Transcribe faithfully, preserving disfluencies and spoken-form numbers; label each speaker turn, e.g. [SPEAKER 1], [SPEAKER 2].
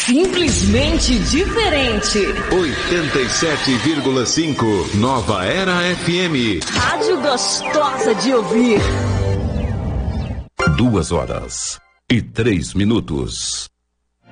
[SPEAKER 1] Simplesmente diferente.
[SPEAKER 2] oitenta e sete vírgula cinco Nova Era F M.
[SPEAKER 1] Rádio gostosa de ouvir.
[SPEAKER 2] Duas horas e três minutos.